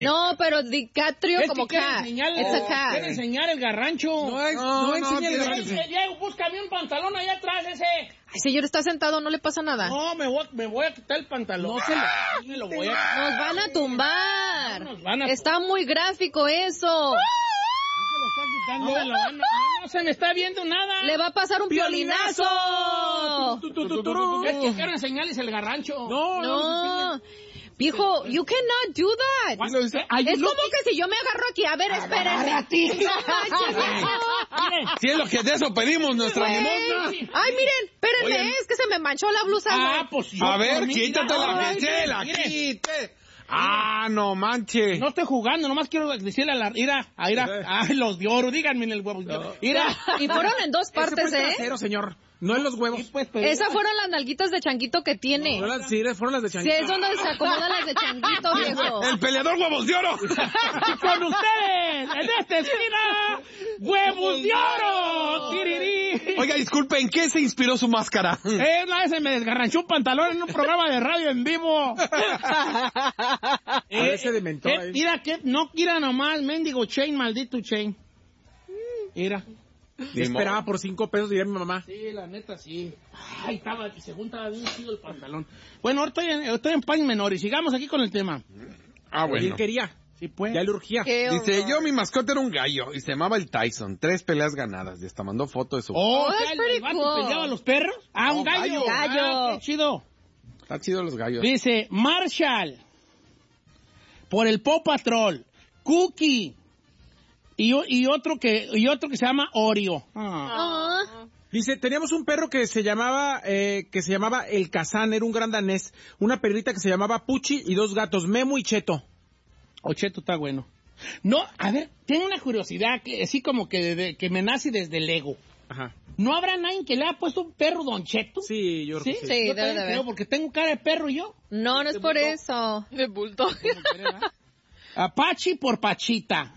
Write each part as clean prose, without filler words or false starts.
No, pero DiCaprio como cat. It's a cat. Quiere enseñar el garrancho. No enseña el garrancho. Diego, búscame un pantalón allá atrás ese. Ay, señor, está sentado, no le pasa nada. No, me voy a quitar el pantalón. Me lo voy a... Nos van a tumbar. Está muy gráfico eso. No se me está viendo nada. Le va a pasar un piolinazo. Es que quiero enseñarles el garrancho. No. Viejo, you cannot do that. Es como que si yo me agarro aquí. A ver, espérenme. Si es lo que de eso pedimos, nuestra limosna. Ay, miren, espérenme, es que se me manchó la blusa. Pues a ver, quítate la pichela, quite. No manche. No estoy jugando, nomás quiero decirle a la... Ira. Ay, los de oro, díganme en el huevo. Ira. Y fueron en dos partes, trasero, señor. No en los huevos. Esas fueron las nalguitas de changuito que tiene. Fueron las de changuito. Sí, es donde se acomodan las de changuito, viejo. El peleador huevos de oro. Y con ustedes, en esta esquina, huevos de oro. ¡Tirirí! Oiga, disculpe, ¿en qué se inspiró su máscara? Una vez se me desgarranchó un pantalón en un programa de radio en vivo. Ese dementó ahí. Mira, que no quiera nomás, mendigo Chain, maldito Chain. Mira. Yo esperaba por 5 pesos, diría mi mamá. Sí, la neta, sí. Ay, según estaba bien chido el pantalón. Bueno, ahora estoy en paños menores. Sigamos aquí con el tema. Bueno. Y él quería. Sí, pues. Ya le urgía. Dice, mi mascota era un gallo y se llamaba el Tyson. 3 peleas ganadas. Y hasta mandó foto de su... ¿El vato peleaba a los perros? Un gallo. Qué chido. Está chido los gallos. Dice, Marshall, por el Paw Patrol, Cookie, y otro que se llama Oreo. Dice, teníamos un perro que se llamaba el Kazán, era un gran danés, una perrita que se llamaba Puchi y 2 gatos, Memo y Cheto. Cheto está bueno. No, a ver, tengo una curiosidad, que así como que me nace desde el ego. Ajá. ¿No habrá nadie que le haya puesto un perro Don Cheto? Sí, yo creo que sí. Yo también creo, porque tengo cara de perro yo. No es por eso. De bulldog. Apache por Pachita.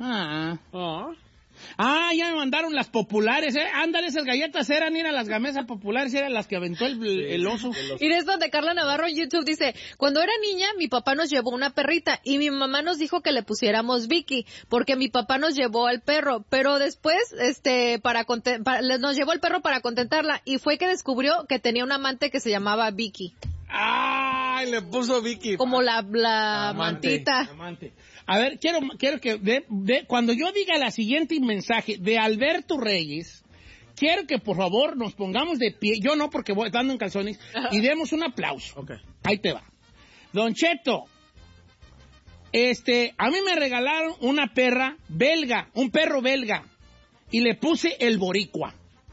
Ya me mandaron las populares, Ándale, esas galletas eran las gamesas populares, eran las que aventó el oso. Y es donde Carla Navarro en YouTube dice, cuando era niña, mi papá nos llevó una perrita y mi mamá nos dijo que le pusiéramos Vicky, porque mi papá nos llevó al perro, pero después, nos llevó el perro para contentarla y fue que descubrió que tenía un amante que se llamaba Vicky. ¡Ay! Le puso Vicky. Como la mantita. Amante. A ver, quiero que cuando yo diga la siguiente mensaje de Alberto Reyes, quiero que por favor nos pongamos de pie, yo no porque voy dando en calzones, y demos un aplauso. Okay. Ahí te va. Don Cheto, a mí me regalaron una perra belga, un perro belga, y le puse el boricua.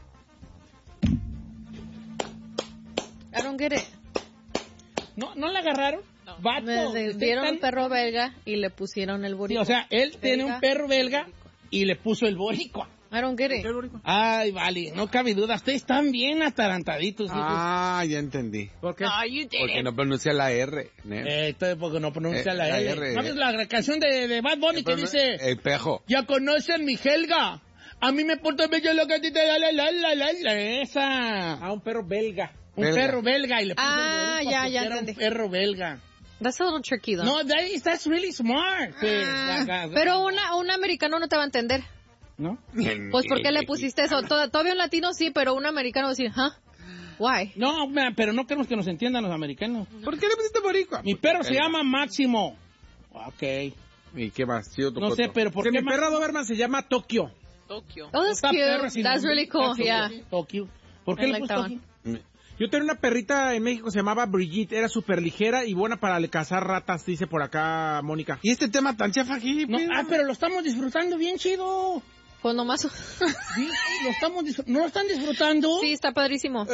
I don't get it. ¿No la agarraron? No. Vato, Me dieron un perro belga y le pusieron el boricua. Sí, o sea, él tiene un perro belga y le puso el boricua. I don't get it. Ay, vale, no cabe duda. Ustedes están bien atarantaditos, hijos. Ya entendí. ¿Por qué? Porque no pronuncia la R. Porque no pronuncia la R. R. ¿No ves la canción de Bad Bunny que dice... El pejo. Ya conocen mi Helga. A mí me porta bello lo que a ti te da la. Esa. Un perro belga. Un perro belga y le puso el ya era entendí. un perro belga. That's a little tricky, though. No, that's really smart. Pero un americano no te va a entender. ¿No? Pues, ¿por qué le pusiste eso? Todavía un latino sí, pero un americano va a decir, why? No, pero no queremos que nos entiendan los americanos. ¿Por qué le pusiste boricua? Mi perro se llama Máximo. Ok. ¿Y qué más? No sé, pero ¿por qué? Mi perro Doberman se llama Tokio. Oh, that's cute. That's really cool, yeah. Tokio. ¿Por qué le pusiste Tokio? Yo tenía una perrita en México, se llamaba Brigitte, era súper ligera y buena para cazar ratas, dice por acá Mónica. ¿Y este tema tan chafa aquí? No, pero lo estamos disfrutando bien chido. Pues nomás... Sí, ¿no lo están disfrutando? Sí, está padrísimo.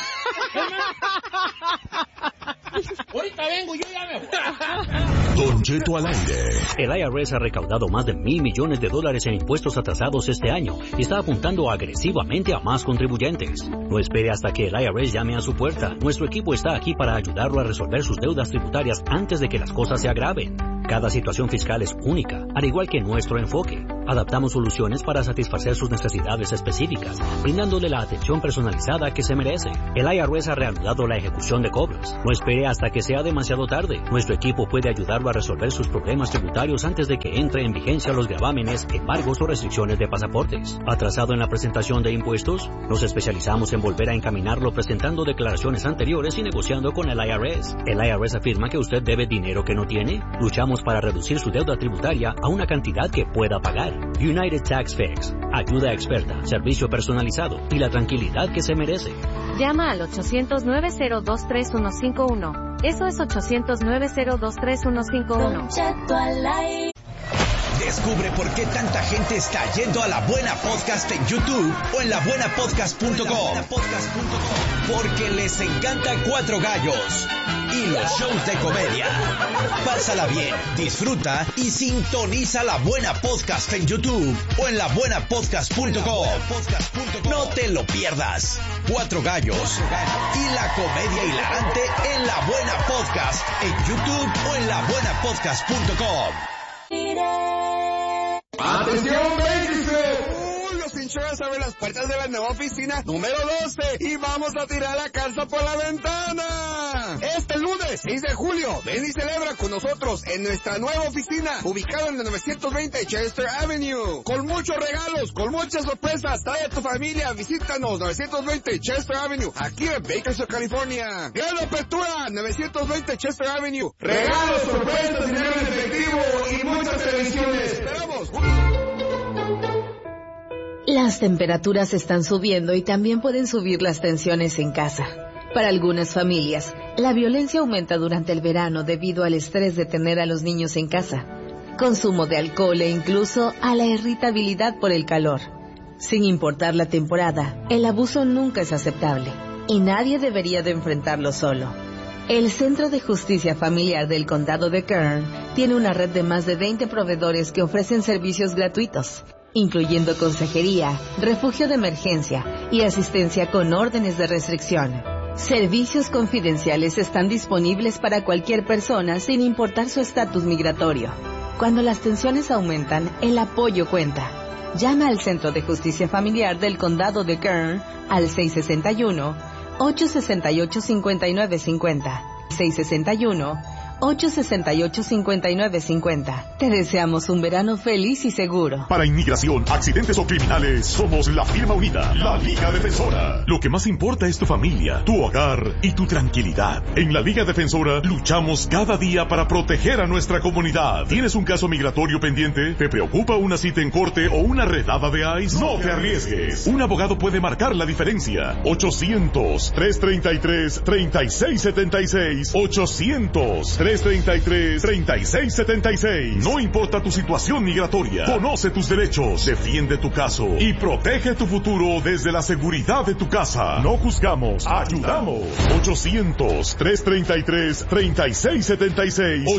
Ahorita vengo, yo ya me voy. Don Cheto al aire. El IRS ha recaudado más de $1,000 millones en impuestos atrasados este año y está apuntando agresivamente a más contribuyentes. No espere hasta que el IRS llame a su puerta. Nuestro equipo está aquí para ayudarlo a resolver sus deudas tributarias antes de que las cosas se agraven. Cada situación fiscal es única, al igual que nuestro enfoque. Adaptamos soluciones para satisfacer sus necesidades específicas, brindándole la atención personalizada que se merece. El IRS ha reanudado la ejecución de cobros. No espere hasta que sea demasiado tarde. Nuestro equipo puede ayudarlo a resolver sus problemas tributarios antes de que entre en vigencia los gravámenes, embargos o restricciones de pasaportes. ¿Atrasado en la presentación de impuestos? Nos especializamos en volver a encaminarlo presentando declaraciones anteriores y negociando con el IRS. ¿El IRS afirma que usted debe dinero que no tiene? Luchamos para reducir su deuda tributaria a una cantidad que pueda pagar. United Tax Fix. Ayuda experta, servicio personalizado y la tranquilidad que se merece. Llama al 800-902-3151. Eso es 800-902-3151. Descubre por qué tanta gente está yendo a La Buena Podcast en YouTube o en labuenapodcast.com. Porque les encanta Cuatro Gallos y los shows de comedia. Pásala bien, disfruta y sintoniza La Buena Podcast en YouTube o en labuenapodcast.com. No te lo pierdas. Cuatro Gallos y la comedia hilarante en La Buena Podcast en YouTube o en labuenapodcast.com. ¡Atención, los Insurance abren las puertas de la nueva oficina número 12 y vamos a tirar la casa por la ventana. Este lunes 6 de julio, ven y celebra con nosotros en nuestra nueva oficina, ubicada en la 920 Chester Avenue. Con muchos regalos, con muchas sorpresas. Trae a tu familia, visítanos 920 Chester Avenue, aquí en Bakersfield, California. Gran apertura, 920 Chester Avenue. Regalos, sorpresas, dinero en efectivo y muchas televisiones. Esperamos. Las temperaturas están subiendo y también pueden subir las tensiones en casa. Para algunas familias, la violencia aumenta durante el verano debido al estrés de tener a los niños en casa, consumo de alcohol e incluso a la irritabilidad por el calor. Sin importar la temporada, el abuso nunca es aceptable y nadie debería de enfrentarlo solo. El Centro de Justicia Familiar del Condado de Kern tiene una red de más de 20 proveedores que ofrecen servicios gratuitos, incluyendo consejería, refugio de emergencia y asistencia con órdenes de restricción. Servicios confidenciales están disponibles para cualquier persona sin importar su estatus migratorio. Cuando las tensiones aumentan, el apoyo cuenta. Llama al Centro de Justicia Familiar del Condado de Kern al 661-868-5950. 661-868-5950. Te deseamos un verano feliz y seguro. Para inmigración, accidentes o criminales, somos la firma unida, la Liga Defensora. Lo que más importa es tu familia, tu hogar y tu tranquilidad. En la Liga Defensora luchamos cada día para proteger a nuestra comunidad. ¿Tienes un caso migratorio pendiente? ¿Te preocupa una cita en corte o una redada de ICE? No te arriesgues. Un abogado puede marcar la diferencia. 800-333-3676. 800-333-3676. No importa tu situación migratoria. Conoce tus derechos, defiende tu caso y protege tu futuro desde la seguridad de tu casa. No juzgamos, ayudamos. 800-333-3676.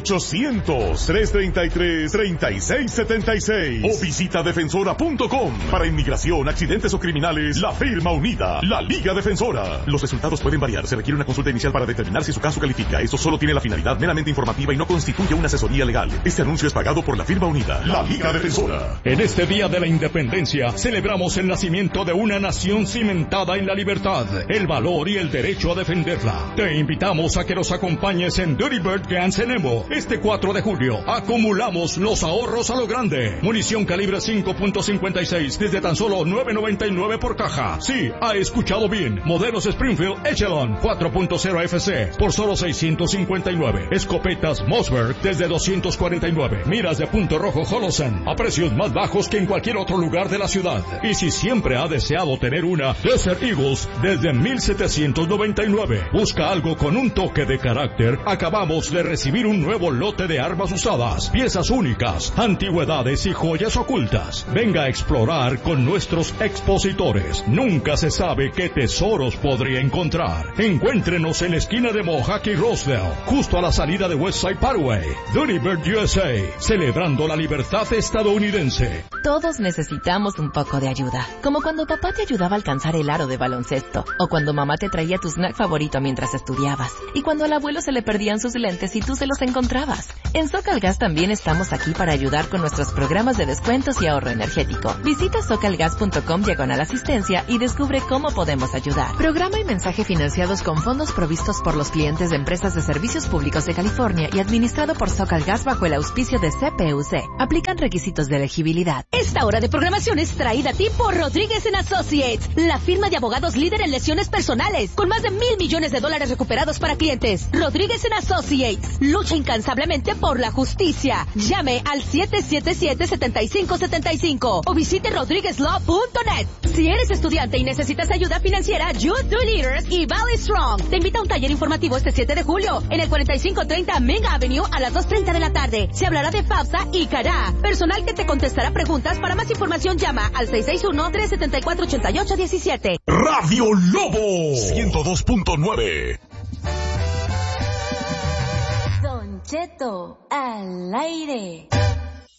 800-333-3676. O visita defensora.com. Para inmigración, accidentes o criminales, la firma unida, la Liga Defensora. Los resultados pueden variar. Se requiere una consulta inicial para determinar si su caso califica. Esto solo tiene la finalidad meramente informativa y no constituye una asesoría legal. Este anuncio es pagado por la firma unida, la Liga Defensora. En este Día de la Independencia, celebramos el nacimiento de una nación cimentada en la libertad, el valor y el derecho a defenderla. Te invitamos a que nos acompañes en Dirty Bird Guns en Evo. Este 4 de julio, acumulamos los ahorros a lo grande. Munición calibre 5.56 desde tan solo $9.99 por caja. Sí, ha escuchado bien. Modelos Springfield Echelon 4.0 FC por solo $659. Escopetas Mossberg desde $249. Miras de punto rojo Holosun a precios más bajos que en cualquier otro lugar de la ciudad. Y si siempre ha deseado tener una, Desert Eagles desde $1,799. Busca algo con un toque de carácter. Acabamos de recibir un nuevo lote de armas usadas, piezas únicas, antigüedades y joyas ocultas. Venga a explorar con nuestros expositores. Nunca se sabe qué tesoros podría encontrar. Encuéntrenos en la esquina de Mohawk y Rosedale, justo a la salida avenida de Westside Parkway. Dirty Bird USA, celebrando la libertad estadounidense. Todos necesitamos un poco de ayuda, como cuando papá te ayudaba a alcanzar el aro de baloncesto, o cuando mamá te traía tu snack favorito mientras estudiabas, y cuando al abuelo se le perdían sus lentes y tú se los encontrabas. En SoCalGas también estamos aquí para ayudar con nuestros programas de descuentos y ahorro energético. Visita socalgas.com/asistencia y descubre cómo podemos ayudar. Programa y mensaje financiados con fondos provistos por los clientes de empresas de servicios públicos de California y administrado por SoCalGas bajo el auspicio de CPUC. Aplican requisitos de elegibilidad. Esta hora de programación es traída a ti por Rodríguez & Associates, la firma de abogados líder en lesiones personales, con más de $1,000 millones recuperados para clientes. Rodríguez & Associates, lucha incansablemente por la justicia. Llame al 777-7575 o visite rodriguezlaw.net. Si eres estudiante y necesitas ayuda financiera, Youth Do Leaders y Valley Strong te invita a un taller informativo este 7 de julio en el 4530 Main Avenue a las 2:30 de la tarde. Se hablará de FAFSA y CARA. Personal que te contestará preguntas. Para más información llama al 661-374-8817. Radio Lobo 102.9. Don Cheto al aire.